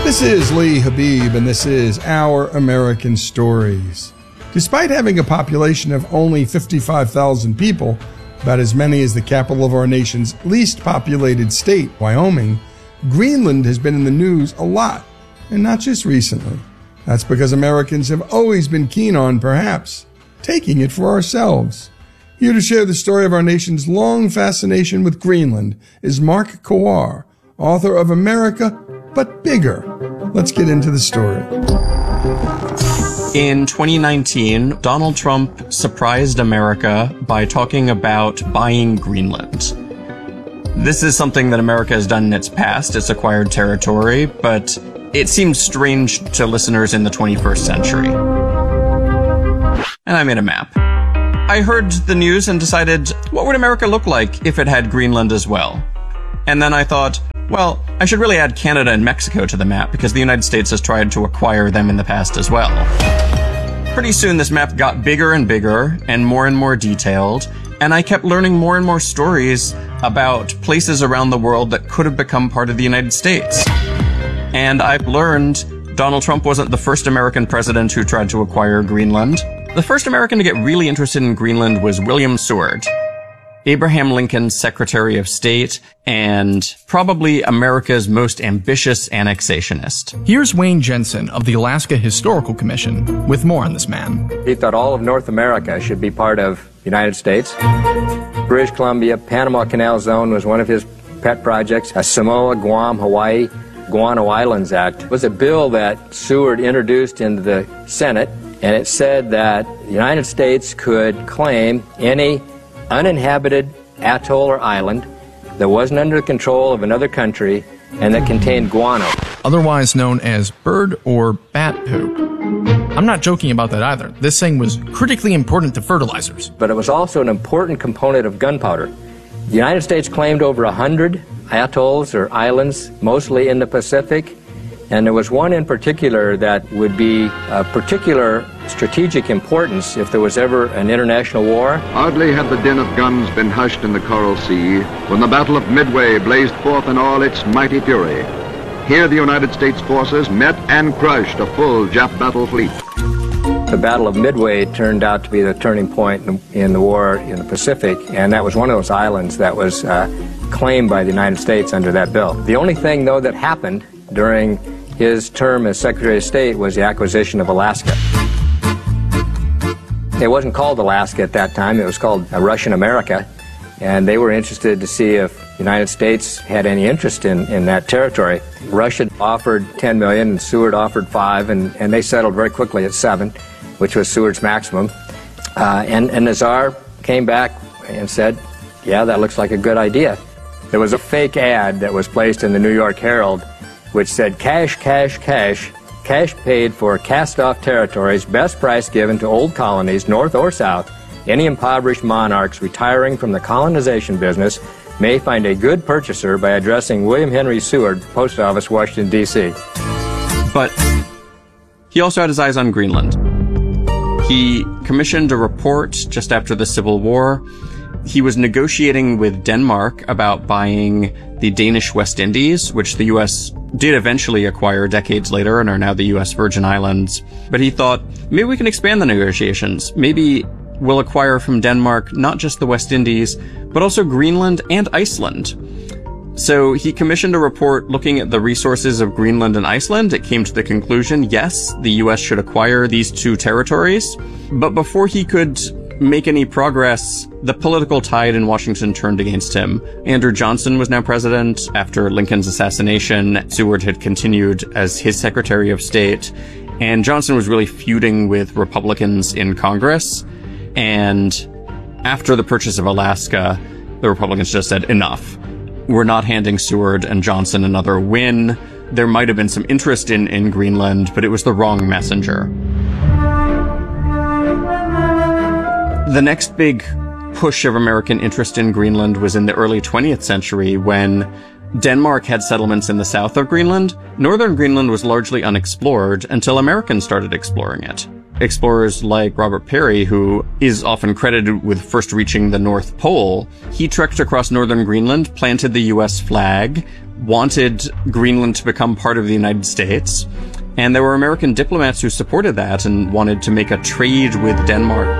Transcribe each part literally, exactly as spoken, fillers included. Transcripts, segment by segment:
This is Lee Habib, and this is Our American Stories. Despite having a population of only fifty-five thousand people, about as many as the capital of our nation's least populated state, Wyoming, Greenland has been in the news a lot, and not just recently. That's because Americans have always been keen on, perhaps, taking it for ourselves. Here to share the story of our nation's long fascination with Greenland is Mark Kowar, author of America, but Bigger. Let's get into the story. In twenty nineteen, Donald Trump surprised America by talking about buying Greenland. This is something that America has done in its past. It's acquired territory, but it seems strange to listeners in the twenty-first century. And I made a map. I heard the news and decided, what would America look like if it had Greenland as well? And then I thought, well, I should really add Canada and Mexico to the map because the United States has tried to acquire them in the past as well. Pretty soon this map got bigger and bigger and more and more detailed, and I kept learning more and more stories about places around the world that could have become part of the United States. And I've learned Donald Trump wasn't the first American president who tried to acquire Greenland. The first American to get really interested in Greenland was William Seward, Abraham Lincoln's Secretary of State, and probably America's most ambitious annexationist. Here's Wayne Jensen of the Alaska Historical Commission with more on this man. He thought all of North America should be part of the United States. British Columbia, Panama Canal Zone was one of his pet projects. A Samoa, Guam, Hawaii, Guano Islands Act was a bill that Seward introduced into the Senate, and it said that the United States could claim any uninhabited atoll or island that wasn't under the control of another country and that contained guano, otherwise known as bird or bat poop. I'm not joking about that either. This thing was critically important to fertilizers. But it was also an important component of gunpowder. The United States claimed over a hundred atolls or islands, mostly in the Pacific, and there was one in particular that would be of particular strategic importance if there was ever an international war. Hardly had the din of guns been hushed in the Coral Sea when the Battle of Midway blazed forth in all its mighty fury. Here the United States forces met and crushed a full Jap battle fleet. The Battle of Midway turned out to be the turning point in, in the war in the Pacific, and that was one of those islands that was uh, claimed by the United States under that bill. The only thing, though, that happened during his term as Secretary of State was the acquisition of Alaska. It wasn't called Alaska at that time. It was called Russian America, and they were interested to see if the United States had any interest in, in that territory. Russia offered ten million dollars and Seward offered five, and, and they settled very quickly at seven, which was Seward's maximum. Uh, and, and the Tsar came back and said, yeah, that looks like a good idea. There was a fake ad that was placed in the New York Herald which said, cash, cash, cash, cash paid for cast-off territories, best price given to old colonies, north or south. Any impoverished monarchs retiring from the colonization business may find a good purchaser by addressing William Henry Seward, Post Office, Washington, D C But he also had his eyes on Greenland. He commissioned a report just after the Civil War. He was negotiating with Denmark about buying the Danish West Indies, which the U S did eventually acquire decades later and are now the U S Virgin Islands. But he thought, maybe we can expand the negotiations. Maybe we'll acquire from Denmark not just the West Indies, but also Greenland and Iceland. So he commissioned a report looking at the resources of Greenland and Iceland. It came to the conclusion, yes, the U S should acquire these two territories. But before he could make any progress, the political tide in Washington turned against him. Andrew Johnson was now president. After Lincoln's assassination, Seward had continued as his Secretary of State, and Johnson was really feuding with Republicans in Congress. And after the purchase of Alaska, the Republicans just said, enough. We're not handing Seward and Johnson another win. There might have been some interest in, in Greenland, but it was the wrong messenger. The next big push of American interest in Greenland was in the early twentieth century when Denmark had settlements in the south of Greenland. Northern Greenland was largely unexplored until Americans started exploring it. explorers like Robert Peary, who is often credited with first reaching the North Pole, he trekked across northern Greenland, planted the U S flag, wanted Greenland to become part of the United States, and there were American diplomats who supported that and wanted to make a trade with Denmark.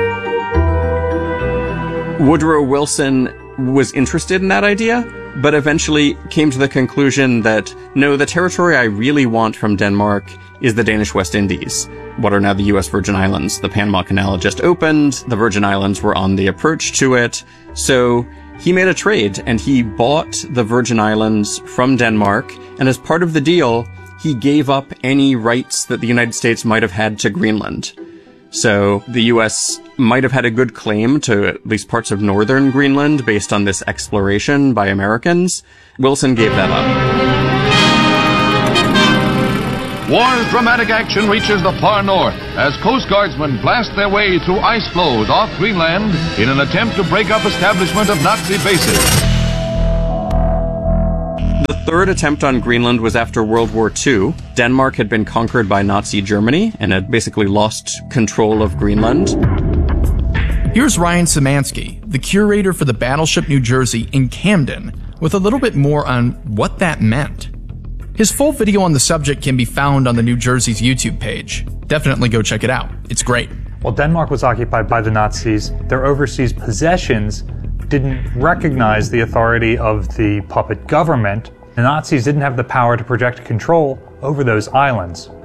Woodrow Wilson was interested in that idea, but eventually came to the conclusion that, no, the territory I really want from Denmark is the Danish West Indies, what are now the U S Virgin Islands. The Panama Canal had just opened, the Virgin Islands were on the approach to it, so he made a trade, and he bought the Virgin Islands from Denmark, and as part of the deal, he gave up any rights that the United States might have had to Greenland. So the U S might have had a good claim to at least parts of northern Greenland based on this exploration by Americans. Wilson gave that up. War's dramatic action reaches the far north as Coast Guardsmen blast their way through ice floes off Greenland in an attempt to break up establishment of Nazi bases. The third attempt on Greenland was after World War Two. Denmark had been conquered by Nazi Germany and had basically lost control of Greenland. Here's Ryan Szymanski, the curator for the Battleship New Jersey in Camden, with a little bit more on what that meant. His full video on the subject can be found on the New Jersey's YouTube page. Definitely go check it out. It's great. While Denmark was occupied by the Nazis, their overseas possessions didn't recognize the authority of the puppet government. The Nazis didn't have the power to project control over those islands.